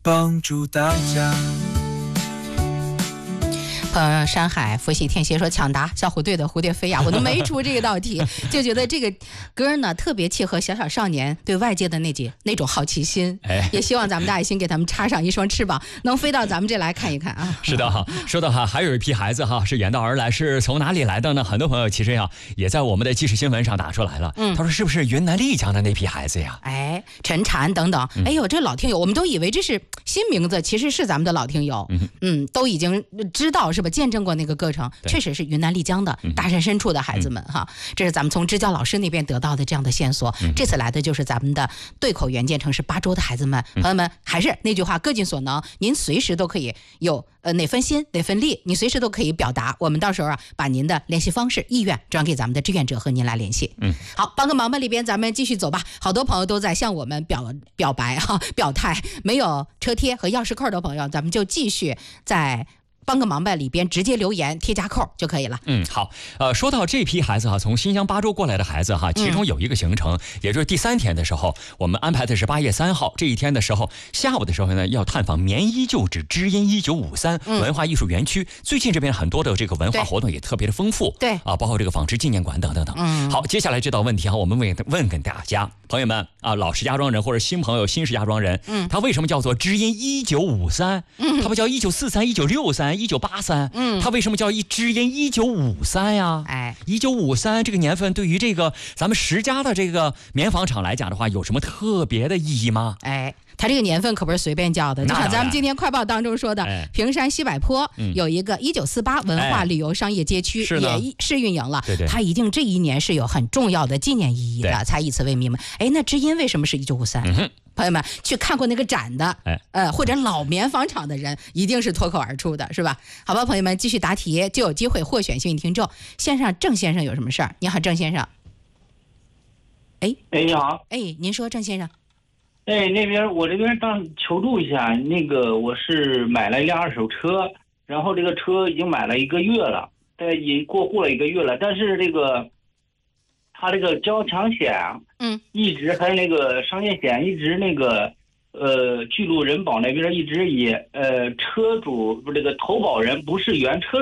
帮助大家。 山海佛系天蝎说抢答小虎队的蝴蝶飞呀，我都没出这个道题，就觉得这个歌呢特别契合小小少年对外界的那种好奇心，也希望咱们的爱心给他们插上一双翅膀，能飞到咱们这来看一看啊。 是的哈，说的哈，还有一批孩子哈是远道而来，是从哪里来的呢？很多朋友其实呀也在我们的即时新闻上打出来了，他说是不是云南丽江的那批孩子呀？ 陈禅等等，哎呦，这老听友我们都以为这是新名字，其实是咱们的老听友，都已经知道是吧？见证过那个过程，确实是云南丽江的大山深处的孩子们哈，这是咱们从支教老师那边得到的这样的线索。这次来的就是咱们的对口援建城市巴州的孩子们，朋友们还是那句话，各尽所能，您随时都可以有哪份心哪份力，你随时都可以表达，我们到时候把您的联系方式意愿转给咱们的志愿者和您来联系。好，帮个忙吧里边咱们继续走吧，好多朋友都在向我们表白哈表态，没有车贴和钥匙扣的朋友，咱们就继续在帮个忙吧里边直接留言贴加扣就可以了。 好，说到这批孩子哈，从新疆巴州过来的孩子哈，其中有一个行程，也就是第3天的时候，我们安排的是8月3号这一天的时候，下午的时候呢，要探访棉衣旧址知音1953文化艺术园区。最近这边很多的这个文化活动也特别的丰富， 对啊，包括这个纺织纪念馆等等等。好，接下来这道问题哈，我们问给大家朋友们啊，老石家庄人或者新朋友新石家庄人，他为什么叫做知音1953？他不叫1943、1963、1983，他为什么叫知音1953呀？1953这个年份对于这个咱们石家的这个棉纺厂来讲的话，有什么特别的意义吗？ 他这个年份可不是随便叫的，就像咱们今天快报当中说的，平山西柏坡有一个1948文化旅游商业街区也试运营了，它一定这一年是有很重要的纪念意义的，才以此为名嘛。那知音为什么是1953？朋友们去看过那个展的，或者老棉纺厂的人，一定是脱口而出的，是吧？好吧，朋友们继续答题，就有机会获选幸运听众。线上郑先生有什么事儿？你好，郑先生。 你好。 您说，郑先生。 那边我这边当求助一下，那个我是买了一辆2手车，然后这个车已经买了1个月了，也过户了1个月了，但是这个他这个交强险，一直还有那个商业险，一直那个巨鹿人保那边一直也车主这个投保人不是原车